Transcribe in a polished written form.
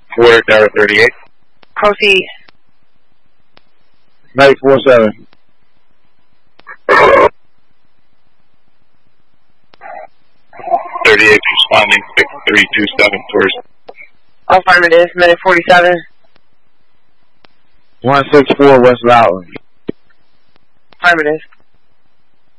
4 Tower 38. Proceed. Night 47. 38 responding 6327 towards. Affirmative, minute 47. 164 West Loudon. Affirmative.